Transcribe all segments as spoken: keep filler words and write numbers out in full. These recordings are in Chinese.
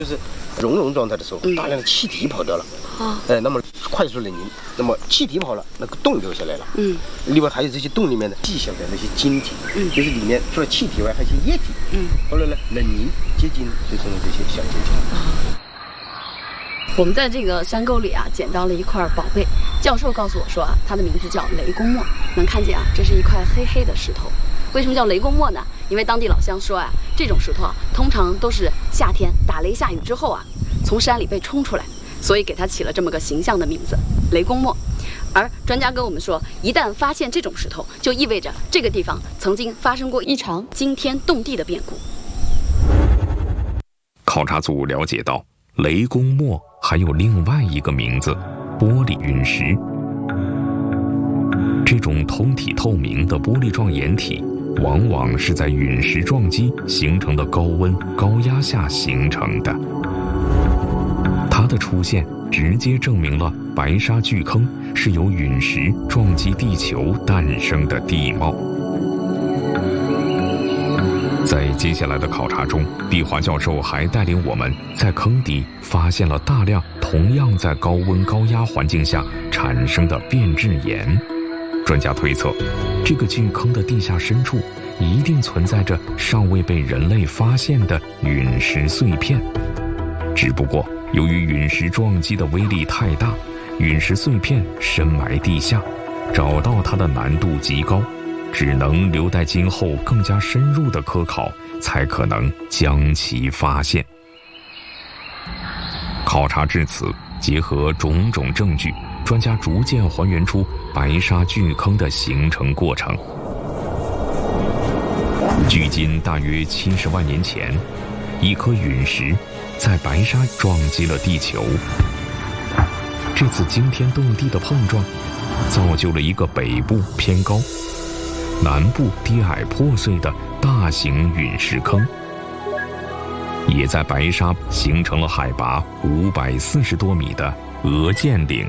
就是熔融状态的时候，大量的气体跑掉了，啊，哎，那么快速冷凝，那么气体跑了，那个洞留下来了，嗯，另外还有这些洞里面的细小的那些晶体，嗯，就是里面除了气体外还有一些液体，嗯，后来呢冷凝结晶就成了这些小晶体。啊， 我们在这个山沟里啊捡到了一块宝贝，教授告诉我说啊，它的名字叫雷公墨，能看见啊，这是一块黑黑的石头。为什么叫雷公墨呢？因为当地老乡说啊，这种石头啊，通常都是夏天打雷下雨之后啊，从山里被冲出来，所以给它起了这么个形象的名字——雷公墨。而专家跟我们说，一旦发现这种石头，就意味着这个地方曾经发生过一场惊天动地的变故。 考察组了解到，雷公墨还有另外一个名字——玻璃陨石。这种通体透明的玻璃状岩体，往往是在陨石撞击形成的高温高压下形成的。它的出现直接证明了白沙巨坑是由陨石撞击地球诞生的地貌。在接下来的考察中，毕华教授还带领我们在坑底发现了大量同样在高温高压环境下产生的变质岩。专家推测，这个巨坑的地下深处一定存在着尚未被人类发现的陨石碎片。只不过由于陨石撞击的威力太大，陨石碎片深埋地下，找到它的难度极高，只能留待今后更加深入的科考才可能将其发现。考察至此，结合种种证据，专家逐渐还原出白沙巨坑的形成过程。距今大约七十万年前，一颗陨石在白沙撞击了地球。这次惊天动地的碰撞，造就了一个北部偏高、南部低矮破碎的大型陨石坑，也在白沙形成了海拔五百四十多米的鹅剑岭。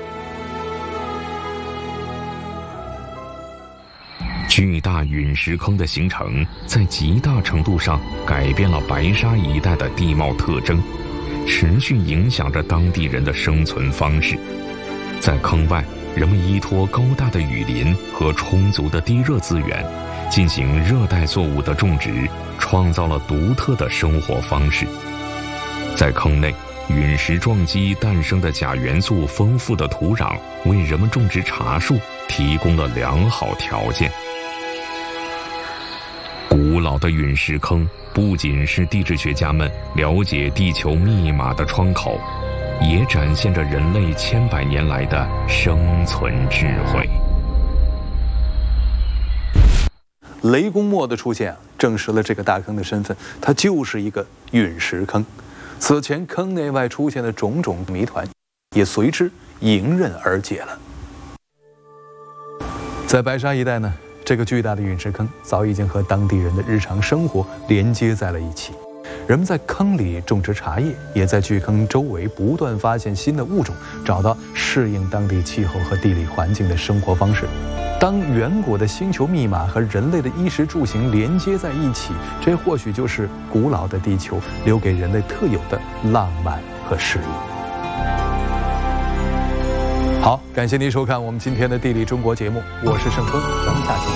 巨大陨石坑的形成，在极大程度上改变了白沙一带的地貌特征，持续影响着当地人的生存方式。在坑外，人们依托高大的雨林和充足的地热资源，进行热带作物的种植，创造了独特的生活方式。在坑内，陨石撞击诞生的钾元素丰富的土壤，为人们种植茶树提供了良好条件。古老的陨石坑不仅是地质学家们了解地球密码的窗口，也展现着人类千百年来的生存智慧。 雷公墨的出现啊，证实了这个大坑的身份，它就是一个陨石坑。此前坑内外出现的种种谜团，也随之迎刃而解了。在白沙一带呢，这个巨大的陨石坑早已经和当地人的日常生活连接在了一起。人们在坑里种植茶叶，也在巨坑周围不断发现新的物种，找到适应当地气候和地理环境的生活方式。当远古的星球密码和人类的衣食住行连接在一起，这或许就是古老的地球留给人类特有的浪漫和诗意。好，感谢您收看我们今天的《地理中国》节目，我是盛峰，咱们下期。